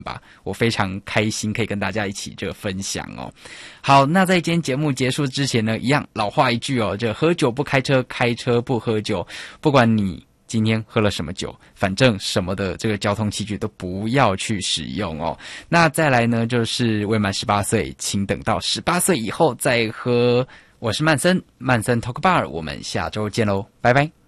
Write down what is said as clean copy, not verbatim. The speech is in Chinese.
吧，我非常开心可以跟大家一起这个分享哦。好，那在今天节目结束之前呢，一样老话一句哦，这喝酒不开车，开车不喝酒，不管你今天喝了什么酒，反正什么的这个交通器具都不要去使用哦。那再来呢，就是未满18岁，请等到18岁以后再喝。我是曼森 Talk Bar， 我们下周见喽，拜拜。